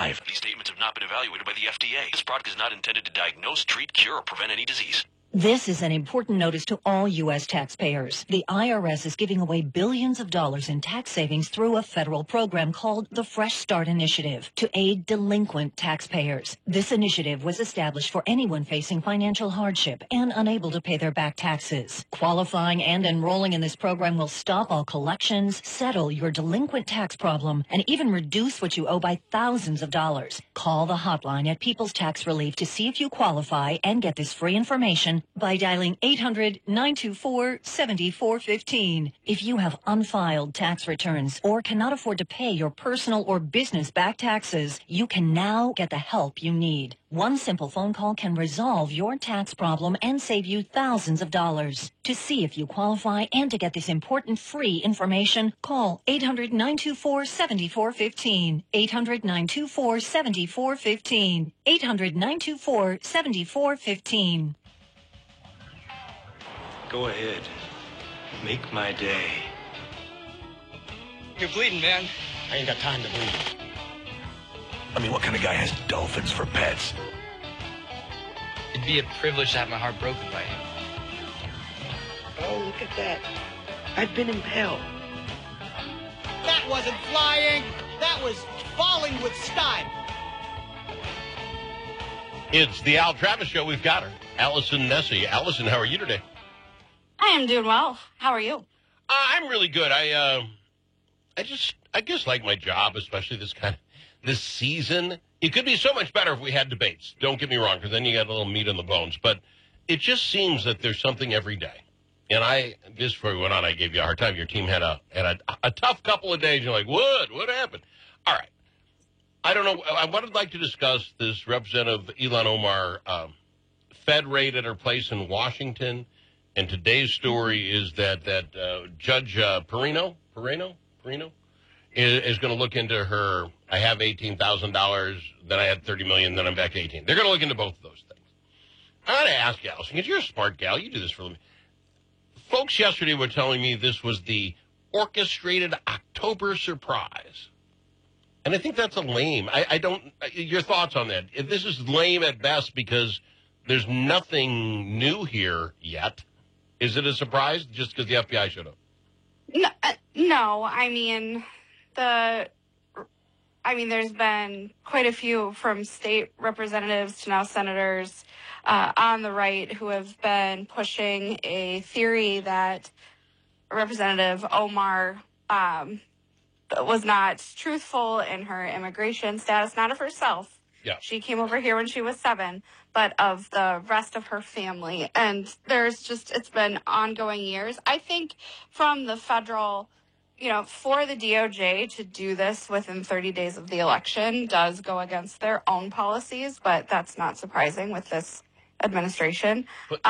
live. These statements have not been evaluated by the FDA. This product is not intended to diagnose, treat, cure, or prevent any disease. This is an important notice to all U.S. taxpayers. The IRS is giving away billions of dollars in tax savings through a federal program called the Fresh Start Initiative to aid delinquent taxpayers. This initiative was established for anyone facing financial hardship and unable to pay their back taxes. Qualifying and enrolling in this program will stop all collections, settle your delinquent tax problem, and even reduce what you owe by thousands of dollars. Call the hotline at People's Tax Relief to see if you qualify and get this free information by dialing 800-924-7415. If you have unfiled tax returns or cannot afford to pay your personal or business back taxes, you can now get the help you need. One simple phone call can resolve your tax problem and save you thousands of dollars. To see if you qualify and to get this important free information, call 800-924-7415. 800-924-7415. 800-924-7415. Go ahead. Make my day. You're bleeding, man. I ain't got time to bleed. I mean, what kind of guy has dolphins for pets? It'd be a privilege to have my heart broken by you. Oh, look at that. I've been impaled. That wasn't flying. That was falling with style. It's the Al Travis Show. We've got her, Allison Nessie. Allison, how are you today? I am doing well. How are you? I'm really good. I guess like my job, especially this season. It could be so much better if we had debates. Don't get me wrong, because then you got a little meat on the bones. But it just seems that there's something every day. And just before we went on, I gave you a hard time. Your team had a tough couple of days. You're like, what? What happened? All right. I don't know. I would like to discuss this Representative Ilhan Omar Fed raid at her place in Washington. And today's story is that Judge Perino is going to look into her. I have $18,000, then I had $30 million, then I'm back to 18. They're going to look into both of those things. I got to ask you, Allison, because you're a smart gal. You do this for a living. Folks yesterday were telling me this was the orchestrated October surprise. And I think that's a lame. I don't. Your thoughts on that? If this is lame at best because there's nothing new here yet. Is it a surprise just because the FBI showed up? No. I mean, there's been quite a few from state representatives to now senators on the right who have been pushing a theory that Representative Omar was not truthful in her immigration status, not of herself. Yeah. She came over here when she was 7, but of the rest of her family. And it's been ongoing years. I think from the federal, for the DOJ to do this within 30 days of the election does go against their own policies, but that's not surprising with this administration.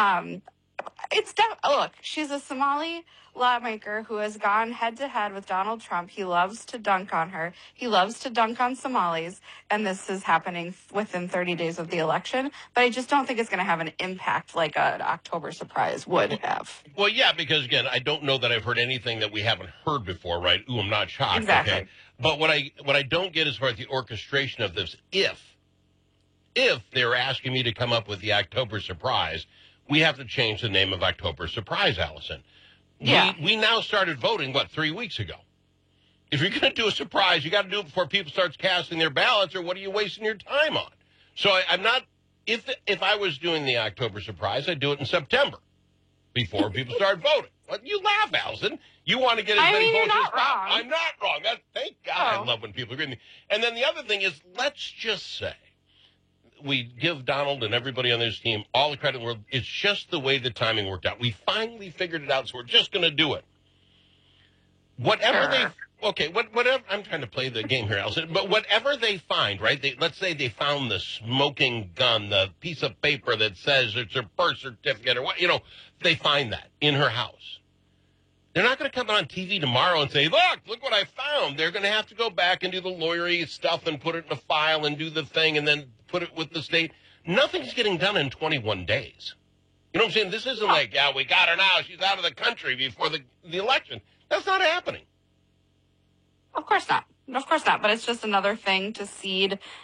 Look, she's a Somali lawmaker who has gone head-to-head with Donald Trump. He loves to dunk on her. He loves to dunk on Somalis, and this is happening within 30 days of the election. But I just don't think it's going to have an impact like an October surprise would have. Well, yeah, because, again, I don't know that I've heard anything that we haven't heard before, right? Ooh, I'm not shocked. Exactly. Okay? But what I don't get as far as the orchestration of this, if they're asking me to come up with the October surprise, we have to change the name of October surprise, Allison. Yeah. We now started voting, 3 weeks ago? If you're going to do a surprise, you got to do it before people start casting their ballots, or what are you wasting your time on? So I'm not, if I was doing the October surprise, I'd do it in September before people start voting. But you laugh, Allison. You want to get as many votes as possible. I'm not wrong. Thank God. I love when people agree with me. And then the other thing is, let's just say, we give Donald and everybody on this team all the credit in the world. It's just the way the timing worked out. We finally figured it out, so we're just going to do it. Whatever I'm trying to play the game here, Allison, but whatever they find, right? Let's say they found the smoking gun, the piece of paper that says it's her birth certificate or what, they find that in her house. They're not going to come on TV tomorrow and say, look what I found. They're going to have to go back and do the lawyery stuff and put it in a file and do the thing and then put it with the state. Nothing's getting done in 21 days. You know what I'm saying? This isn't like, we got her now. She's out of the country before the election. That's not happening. Of course not. Of course not. But it's just another thing to seed